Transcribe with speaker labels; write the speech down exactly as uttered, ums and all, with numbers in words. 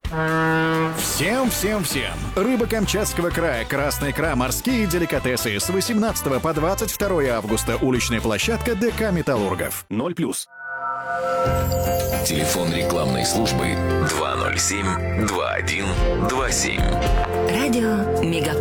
Speaker 1: Всем, всем, всем! Рыба Камчатского края, красная икра, морские деликатесы с восемнадцатого по двадцать второе августа. Уличная площадка ДК «Металлургов». ноль плюс.
Speaker 2: Телефон рекламной службы два ноль семь два один два семь.
Speaker 3: Радио Мегаполис.